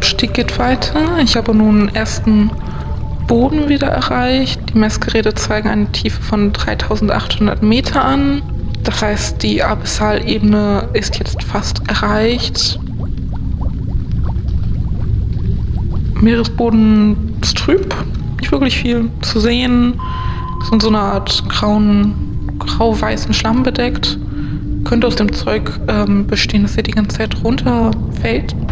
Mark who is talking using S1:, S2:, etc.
S1: Aufstieg geht weiter. Ich habe nun den ersten Boden wieder erreicht. Die Messgeräte zeigen eine Tiefe von 3800 Meter an. Das heißt, die Abyssalebene ist jetzt fast erreicht. Meeresboden ist trüb, nicht wirklich viel zu sehen. Ist in so einer Art grau-weißen Schlamm bedeckt. Könnte aus dem Zeug bestehen, dass er die ganze Zeit runterfällt.